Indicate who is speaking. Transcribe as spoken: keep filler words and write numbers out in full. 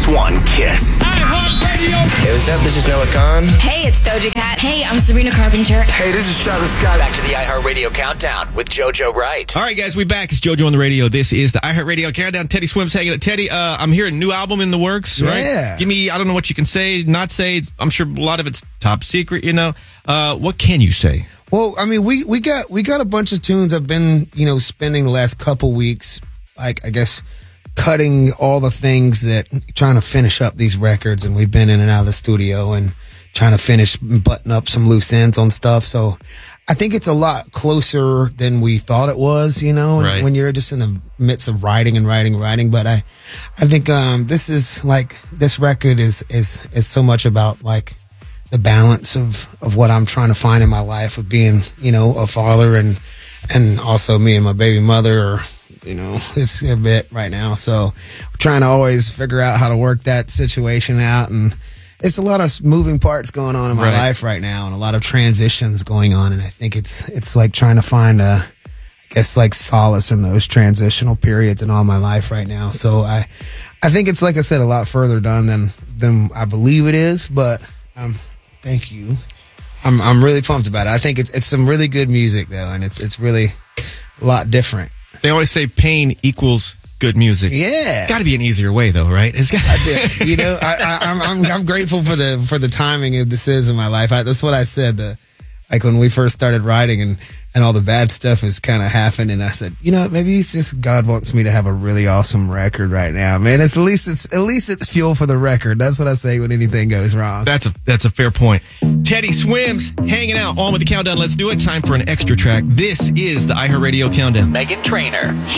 Speaker 1: one Kiss.
Speaker 2: Hey, what's up? This is Noah Khan.
Speaker 3: Hey, it's Doja Cat. Hey, I'm Sabrina Carpenter.
Speaker 1: Hey, this is Travis Scott.
Speaker 4: Back to the iHeartRadio Countdown with JoJo Wright.
Speaker 5: All right, guys, we back. It's JoJo on the radio. This is the iHeartRadio Countdown. Teddy Swims hanging out. Teddy, uh, I'm hearing a new album in the works, right?
Speaker 6: Yeah.
Speaker 5: Give me, I don't know what you can say, not say. It's, I'm sure a lot of it's top secret, you know. Uh, what can you say?
Speaker 6: Well, I mean, we, we got we got a bunch of tunes. I've been, you know, spending the last couple weeks, like, I guess, cutting all the things that, trying to finish up these records, and we've been in and out of the studio and trying to finish, button up some loose ends on stuff. So I think it's a lot closer than we thought it was, you know,
Speaker 5: right.
Speaker 6: when you're just in the midst of writing and writing and writing. But I, I think, um, this is like, this record is, is, is so much about like the balance of, of what I'm trying to find in my life of being, you know, a father and, and also me and my baby mother, or, you know, it's a bit right now. So we're trying to always figure out how to work that situation out. And it's a lot of moving parts going on in my
Speaker 5: right.
Speaker 6: life right now, and a lot of transitions going on. And I think it's, it's like trying to find a, I guess, like solace in those transitional periods in all my life right now. So I, I think it's, like I said, a lot further done than, than I believe it is, but, um, thank you. I'm, I'm really pumped about it. I think it's, it's some really good music though. And it's, it's really a lot different.
Speaker 5: They always say pain equals good music.
Speaker 6: Yeah.
Speaker 5: Got to be an easier way, though, right? It's got-
Speaker 6: I did. You know, I, I, I'm, I'm I'm grateful for the for the timing of this is in my life. I, that's what I said. The, like when we first started writing and, and all the bad stuff was kind of happening. I said, you know, maybe it's just God wants me to have a really awesome record right now, man. It's at least it's at least it's fuel for the record. That's what I say when anything goes wrong.
Speaker 5: That's a that's a fair point. Teddy Swims hanging out on with the countdown. Let's do it. Time for an extra track. This is the iHeartRadio Countdown.
Speaker 4: Meghan Trainor.